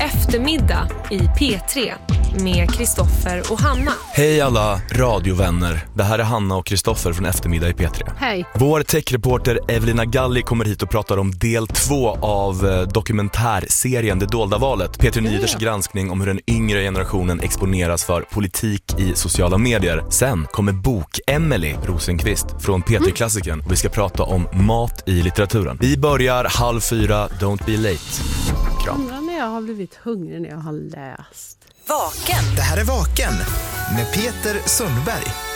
Eftermiddag i P3 med Kristoffer och Hanna. Hej alla radiovänner, det här är Hanna och Kristoffer från Eftermiddag i P3. Hej. Vår techreporter Evelina Galli kommer hit och pratar om del 2 av dokumentärserien Det dolda valet. P3 Nyheters granskning om hur den yngre generationen exponeras för politik i sociala medier. Sen kommer Bok-Emily Rosenqvist från P3-klassikern och vi ska prata om mat i litteraturen. Vi börjar 3:30, don't be late. Kram. Undrar när jag har blivit hungrig när jag har läst. Vaken. Det här är Vaken med Peter Sundberg.